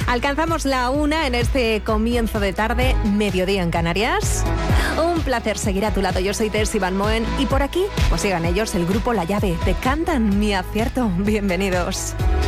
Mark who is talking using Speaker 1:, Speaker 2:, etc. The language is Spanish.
Speaker 1: Alcanzamos la 1 en este comienzo de tarde, mediodía en Canarias. Un placer seguir a tu lado. Yo soy Tessy Van Moen y por aquí, pues sigan ellos, el grupo La Llave. Te cantan mi acierto. Bienvenidos.